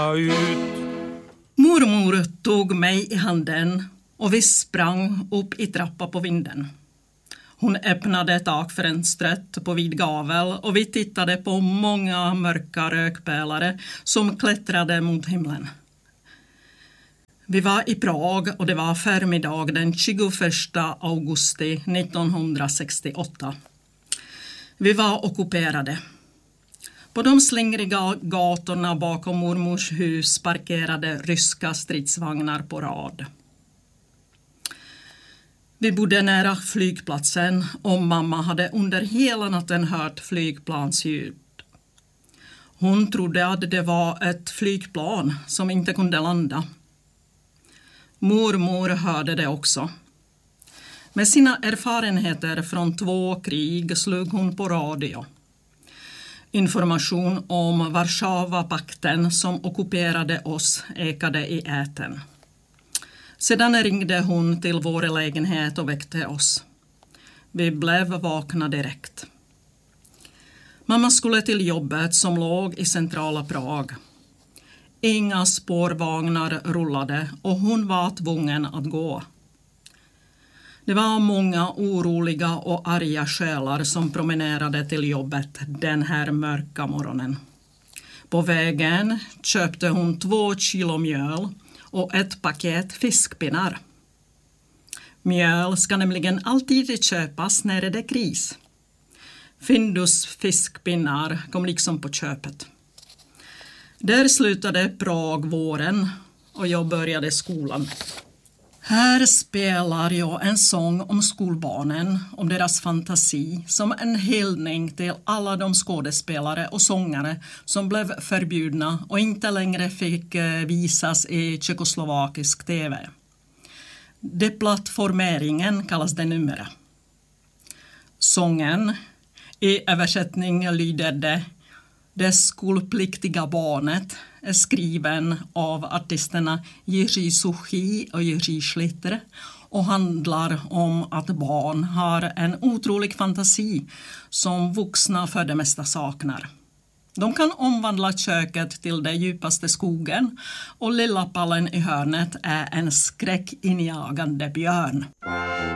Mormor tog mig i handen och vi sprang upp i trappa på vinden. Hon öppnade takfönstret på vid gavel och vi tittade på många mörka rökpelare som klättrade mot himlen. Vi var i Prag och det var förmiddag den 21 augusti 1968. Vi var ockuperade. På de slingriga gatorna bakom mormors hus parkerade ryska stridsvagnar på rad. Vi bodde nära flygplatsen och mamma hade under hela natten hört flygplansljud. Hon trodde att det var ett flygplan som inte kunde landa. Mormor hörde det också. Med sina erfarenheter från 2 krig slog hon på radio. Information om Warszawapakten som ockuperade oss ekade i ätern. Sedan ringde hon till vår lägenhet och väckte oss. Vi blev vakna direkt. Mamma skulle till jobbet som låg i centrala Prag. Inga spårvagnar rullade och hon var tvungen att gå. Det var många oroliga och arga själar som promenerade till jobbet den här mörka morgonen. På vägen köpte hon 2 kilo mjöl och ett paket fiskpinnar. Mjöl ska nämligen alltid köpas när det är kris. Findus fiskpinnar kom liksom på köpet. Där slutade Prag-våren och jag började skolan. Här spelar jag en sång om skolbarnen, om deras fantasi, som en hyllning till alla de skådespelare och sångare som blev förbjudna och inte längre fick visas i tjeckoslovakisk tv. Deplattformeringen kallas det numera. Sången i översättning lyder det skolpliktiga barnet är skriven av artisterna Jiří Suchý och Jiří Schlitter och handlar om att barn har en otrolig fantasi som vuxna för det mesta saknar. De kan omvandla köket till den djupaste skogen och lilla pallen i hörnet är en skräckinjagande björn.